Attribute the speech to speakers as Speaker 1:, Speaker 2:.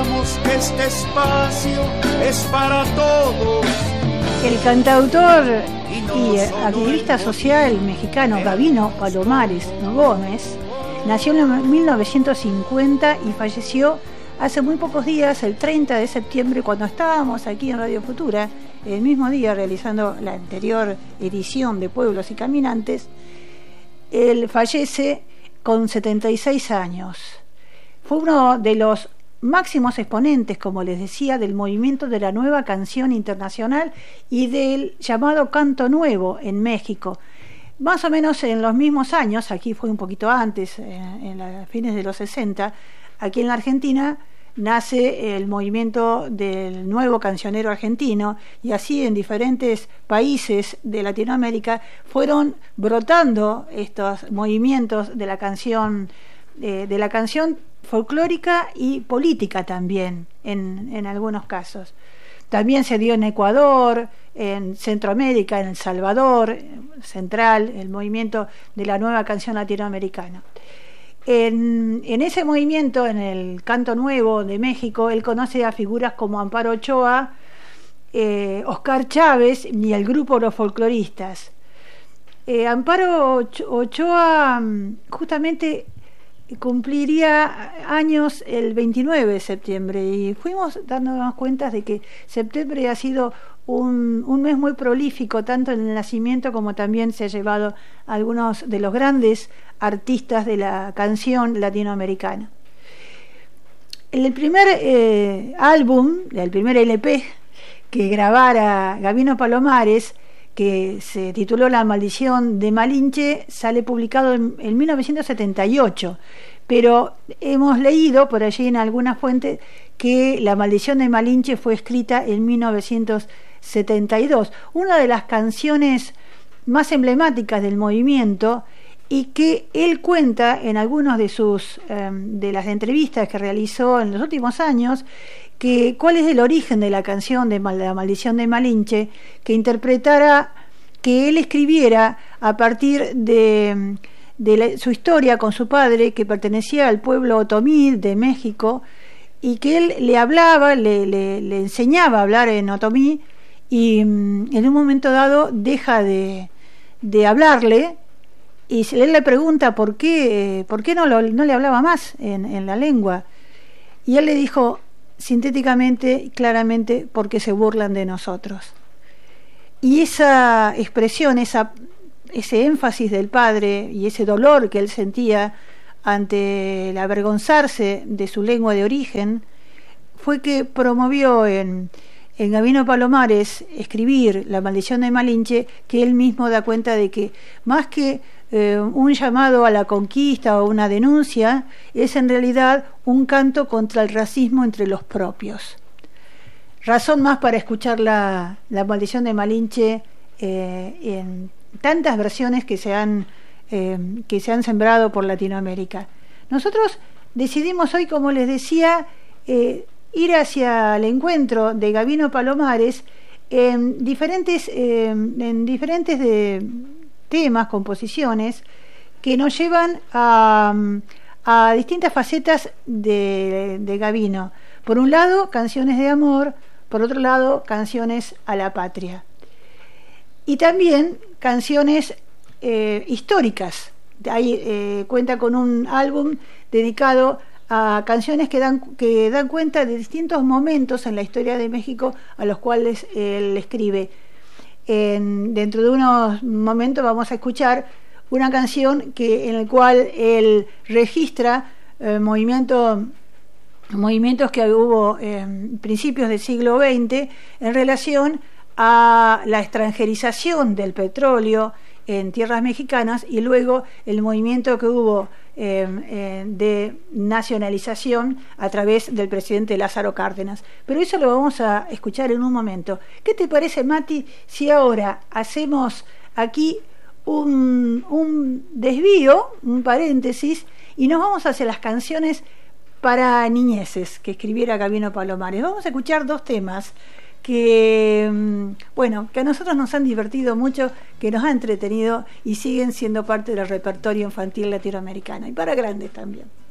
Speaker 1: recordamos que este espacio es para todos.
Speaker 2: El cantautor y activista social mexicano Gabino Palomares Gómez nació en 1950 y falleció hace muy pocos días, el 30 de septiembre, cuando estábamos aquí en Radio Futura, el mismo día realizando la anterior edición de Pueblos y Caminantes. Él fallece con 76 años. Fue uno de los máximos exponentes, como les decía, del movimiento de la nueva canción internacional y del llamado canto nuevo en México. Más o menos en los mismos años, aquí fue un poquito antes, en los fines de los 60, aquí en la Argentina nace el movimiento del nuevo cancionero argentino, y así en diferentes países de Latinoamérica fueron brotando estos movimientos de la canción folclórica y política también, en algunos casos. También se dio en Ecuador, en Centroamérica, en El Salvador, Central, el movimiento de la nueva canción latinoamericana. En ese movimiento, en el canto nuevo de México, él conoce a figuras como Amparo Ochoa, Oscar Chávez y el grupo Los Folcloristas. Amparo Ochoa justamente cumpliría años el 29 de septiembre y fuimos dándonos cuenta de que septiembre ha sido un mes muy prolífico, tanto en el nacimiento como también se ha llevado a algunos de los grandes artistas de la canción latinoamericana. El primer álbum, el primer LP que grabara Gabino Palomares, que se tituló La Maldición de Malinche, sale publicado en 1978, pero hemos leído por allí en algunas fuentes que La Maldición de Malinche fue escrita en 1972, una de las canciones más emblemáticas del movimiento, y que él cuenta en algunos de las entrevistas que realizó en los últimos años, que cuál es el origen de la canción de La Maldición de Malinche, que él escribiera a partir de su historia con su padre, que pertenecía al pueblo otomí de México, y que él le hablaba, le enseñaba a hablar en otomí, y en un momento dado deja de hablarle, y él le pregunta por qué no le hablaba más en la lengua, y él le dijo sintéticamente y claramente: porque se burlan de nosotros. Y esa expresión, ese énfasis del padre y ese dolor que él sentía ante el avergonzarse de su lengua de origen, fue que promovió en Gabino Palomares escribir La Maldición de Malinche, que él mismo da cuenta de que más que un llamado a la conquista o una denuncia, es en realidad un canto contra el racismo entre los propios. Razón más para escuchar la Maldición de Malinche en tantas versiones que se han sembrado por Latinoamérica. Nosotros decidimos hoy, como les decía, ir hacia el encuentro de Gabino Palomares en diferentes temas, composiciones que nos llevan a distintas facetas de Gabino. Por un lado, canciones de amor; por otro lado, canciones a la patria. Y también canciones históricas. Ahí cuenta con un álbum dedicado a canciones que dan cuenta de distintos momentos en la historia de México a los cuales él escribe. Dentro de unos momentos vamos a escuchar una canción en la cual él registra movimientos que hubo en principios del siglo XX en relación a la extranjerización del petróleo en tierras mexicanas, y luego el movimiento que hubo de nacionalización a través del presidente Lázaro Cárdenas. Pero eso lo vamos a escuchar en un momento. ¿Qué te parece, Mati, si ahora hacemos aquí un desvío, un paréntesis, y nos vamos hacia las canciones para niñeces que escribiera Gabino Palomares? Vamos a escuchar dos temas que a nosotros nos han divertido mucho, que nos ha entretenido y siguen siendo parte del repertorio infantil latinoamericano, y para grandes también.